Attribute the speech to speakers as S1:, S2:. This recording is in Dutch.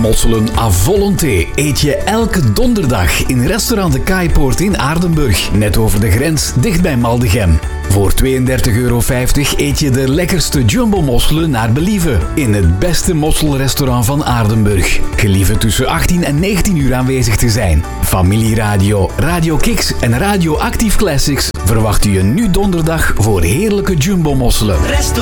S1: Mosselen à volonté eet je elke donderdag in restaurant De Kaaipoort in Aardenburg, net over de grens, dicht bij Maldegem. Voor €32,50 eet je de lekkerste jumbo-mosselen naar believen in het beste mosselrestaurant van Aardenburg. Gelieve tussen 18 en 19 uur aanwezig te zijn. Familieradio, Radio Kicks en Radio Active Classics verwachten je nu donderdag voor heerlijke jumbo-mosselen.